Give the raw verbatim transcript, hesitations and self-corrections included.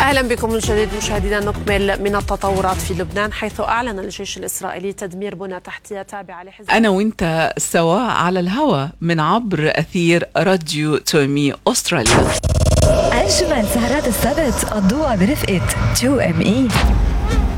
أهلا بكم من جديد مشاهدينا. نكمل من التطورات في لبنان، حيث أعلن الجيش الإسرائيلي تدمير بنى تحتية تابعة لحزب. أنا وإنت سوا على الهوا من عبر أثير راديو تومي أستراليا. أجمل سهرات السبت قضوها برفقة تو ام اي.